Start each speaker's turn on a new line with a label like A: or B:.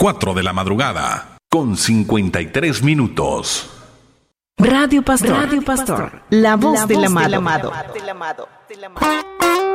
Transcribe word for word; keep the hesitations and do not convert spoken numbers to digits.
A: cuatro de la madrugada, con cincuenta y tres minutos.
B: Radio Pastor, Radio Pastor, la voz, la voz del amado.
C: Del amado. Del amado.